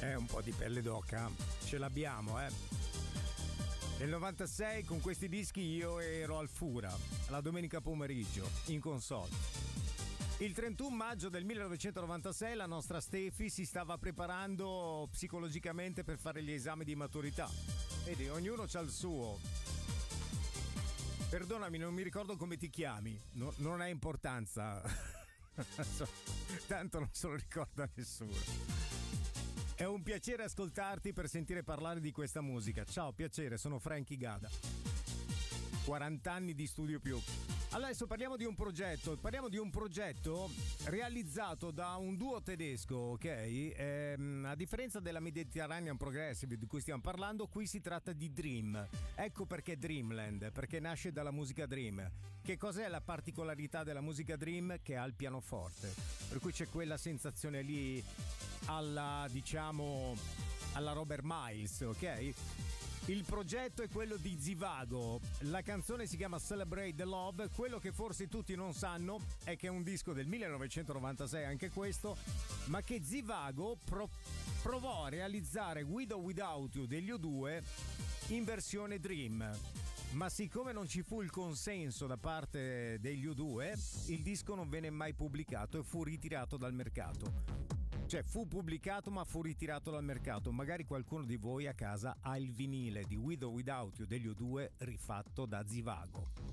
Un po' di pelle d'oca ce l'abbiamo, Nel 96 con questi dischi io ero al Fura, la domenica pomeriggio, in console. Il 31 maggio del 1996 la nostra Stefi si stava preparando psicologicamente per fare gli esami di maturità. Vedi, ognuno c'ha il suo. Perdonami, non mi ricordo come ti chiami, non ha importanza. Tanto non se lo ricorda nessuno. È un piacere ascoltarti per sentire parlare di questa musica. Ciao, piacere, sono Frankie Gada. 40 anni di studio più. Adesso parliamo di un progetto realizzato da un duo tedesco, ok? A differenza della Mediterranean Progressive di cui stiamo parlando, qui si tratta di Dream. Ecco perché Dreamland, perché nasce dalla musica Dream. Che cos'è la particolarità della musica Dream? Che ha il pianoforte, per cui c'è quella sensazione lì alla Robert Miles, ok? Il progetto è quello di Zivago, la canzone si chiama Celebrate the Love. Quello che forse tutti non sanno è che è un disco del 1996 anche questo, ma che Zivago provò a realizzare With or Without You degli U2 in versione Dream, ma siccome non ci fu il consenso da parte degli U2, il disco non venne mai pubblicato e fu ritirato dal mercato. Cioè fu pubblicato ma fu ritirato dal mercato. Magari qualcuno di voi a casa ha il vinile di With or Without You degli U2 rifatto da Zivago.